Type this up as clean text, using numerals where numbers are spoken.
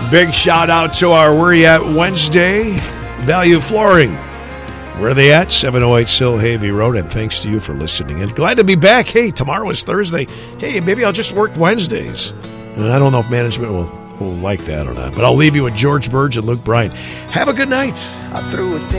Big shout out to our Where You At Wednesday Value Flooring. Where are they at? 708 Silhavy Road. And thanks to you for listening in. Glad to be back. Hey, tomorrow is Thursday. Hey, maybe I'll just work Wednesdays. I don't know if management will like that or not. But I'll leave you with George Burge and Luke Bryan. Have a good night.